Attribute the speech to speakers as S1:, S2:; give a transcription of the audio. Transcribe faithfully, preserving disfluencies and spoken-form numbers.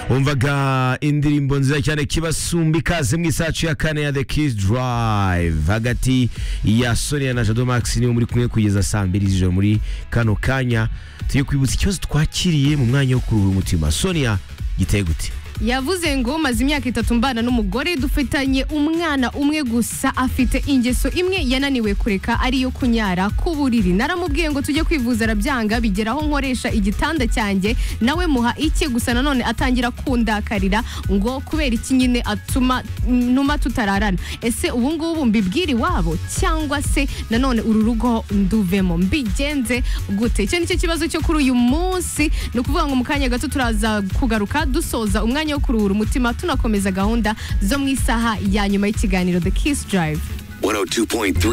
S1: umvaga indirimbo nziza cyane kibasumba ikaze mu isacu ya kane ya The Kiss Drive hagati ya Sonia na Jado Max niwe muri kumwe kugeza saa mbiri z'ijoro muri kano kanya tugiye kwibutsa ikibazo twakiriye mu mwanya wo kuruhura umutima. Sonia giteye gute?
S2: Yavuze ngo maze imyaka itatu mbana n'umugore dufitanye umwana umwe gusa afite ingeso imwe yananiwe kureka ariyo kunyara ku buriri. Naramubwiye ngo tujye kwivuza arabyanga bigeraho nkoresha igitanda cyanjye nawe muha icye gusa nanone atangira kundakarira ngo kubera iki nyine atuma numa tutararana. Ese ubu ngubu mbibwira iwabo cyangwa se nanone uru rugo nduvemo mbigenze gute? Icyo nicyo kibazo cyo kuri uyu munsi. Ni ukuvuga ngo mu kanya gato turaza kugaruka dusoza umwanya yo kuruhura umutima tunakomeza gahunda zo mu isaha ya nyuma y'ikiganiro The Kiss Drive.
S3: one oh two point three